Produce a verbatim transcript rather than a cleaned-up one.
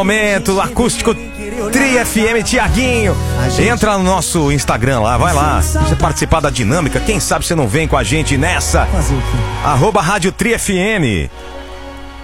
Momento acústico Tri F M, Tiaguinho. Entra no nosso Instagram lá, vai lá. Você participar da dinâmica, quem sabe você não vem com a gente nessa. Arroba Rádio Tri F M.